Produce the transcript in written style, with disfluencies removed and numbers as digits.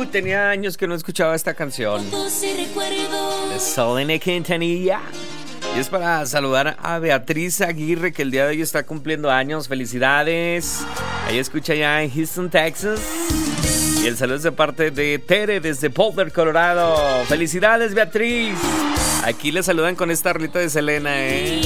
tenía años que no escuchaba esta canción de Selena Quintanilla. Y es para saludar a Beatriz Aguirre, que el día de hoy está cumpliendo años. Felicidades. Ella escucha ya en Houston, Texas. Y el saludo es de parte de Tere desde Boulder, Colorado. Felicidades, Beatriz. Aquí le saludan con esta rolita de Selena,